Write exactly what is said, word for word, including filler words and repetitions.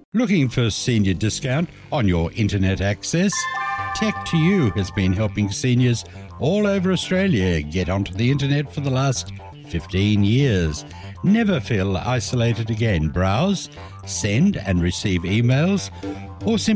Looking for senior discount on your internet access? Tech to You has been helping seniors all over Australia get onto the internet for the last fifteen years. Never feel isolated again. Browse, send and receive emails, or simply